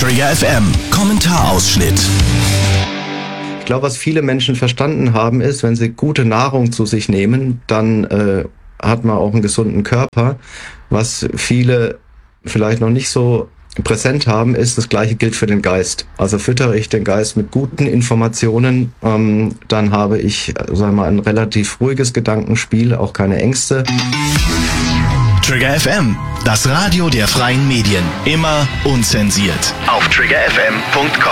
Trigger FM Kommentarausschnitt. Ich glaube, was viele Menschen verstanden haben, ist, wenn sie gute Nahrung zu sich nehmen, dann hat man auch einen gesunden Körper. Was viele vielleicht noch nicht so präsent haben, ist, das Gleiche gilt für den Geist. Also füttere ich den Geist mit guten Informationen, dann habe ich, sagen wir mal, ein relativ ruhiges Gedankenspiel, auch keine Ängste. Trigger FM, das Radio der freien Medien. Immer unzensiert. Auf triggerfm.com.